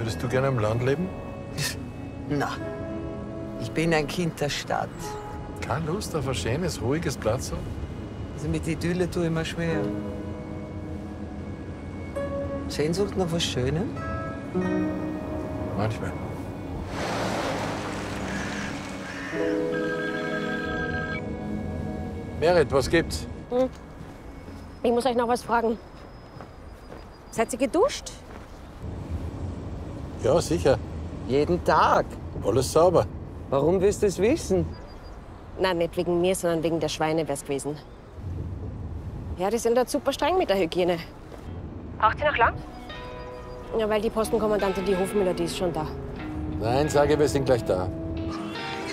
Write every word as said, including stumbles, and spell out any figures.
Würdest du gerne im Land leben? Na, ich bin ein Kind der Stadt. Keine Lust auf ein schönes, ruhiges Platz? Also mit Idylle tue ich mir schwer. Sehnsucht nach was Schönem? Manchmal. Merit, was gibt's? Hm. Ich muss euch noch was fragen. Seid ihr geduscht? Ja, sicher. Jeden Tag. Alles sauber. Warum willst du es wissen? Nein, nicht wegen mir, sondern wegen der Schweine wär's gewesen. Ja, die sind dort super streng mit der Hygiene. Braucht ihr noch lang? Ja, weil die Postenkommandantin, die Hofmüller, die ist schon da. Nein, sage, wir sind gleich da.